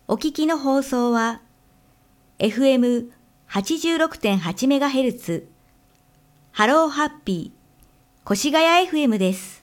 お聞きの放送は FM86.8MHz ハローハッピー越谷 FM です。